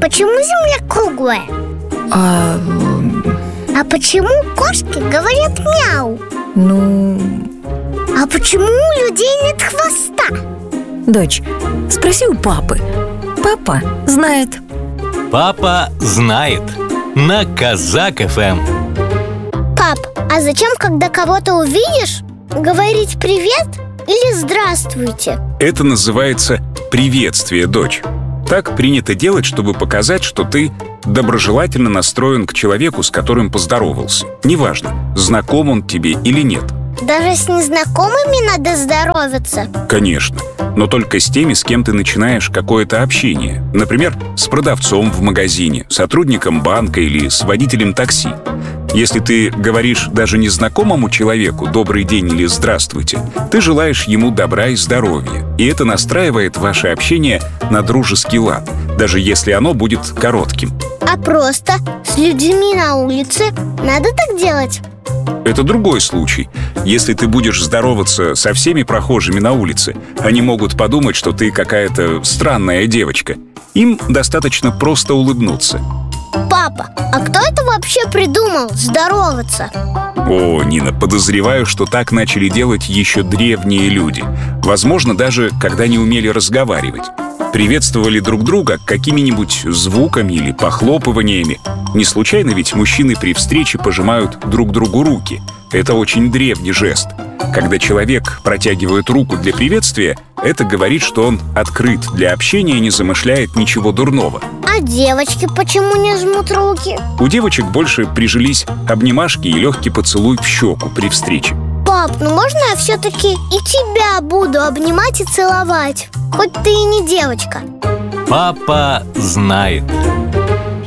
почему Земля круглая? А почему кошки говорят мяу? А почему у людей нет хвоста? Дочь, спроси у папы. Папа знает. Папа знает. На Казак ФМ. Пап, а зачем, когда кого-то увидишь, говорить привет или здравствуйте? Это называется приветствие, дочь. Так принято делать, чтобы показать, что ты доброжелательно настроен к человеку, с которым поздоровался. Неважно, знаком он тебе или нет. Даже с незнакомыми надо здороваться? Конечно, но только с теми, с кем ты начинаешь какое-то общение. Например, с продавцом в магазине, сотрудником банка или с водителем такси. Если ты говоришь даже незнакомому человеку «добрый день» или «здравствуйте», ты желаешь ему добра и здоровья. И это настраивает ваше общение на дружеский лад, даже если оно будет коротким. А просто с людьми на улице надо так делать? Это другой случай. Если ты будешь здороваться со всеми прохожими на улице, они могут подумать, что ты какая-то странная девочка. Им достаточно просто улыбнуться. Папа, а кто это вообще придумал здороваться? О, Нина, подозреваю, что так начали делать еще древние люди. Возможно, даже когда не умели разговаривать. Приветствовали друг друга какими-нибудь звуками или похлопываниями. Не случайно ведь мужчины при встрече пожимают друг другу руки. Это очень древний жест. Когда человек протягивает руку для приветствия, это говорит, что он открыт для общения и не замышляет ничего дурного. А девочки почему не жмут руки? У девочек больше прижились обнимашки и легкий поцелуй в щеку при встрече. Пап, ну можно я все-таки и тебя буду обнимать и целовать? Хоть ты и не девочка. Папа знает.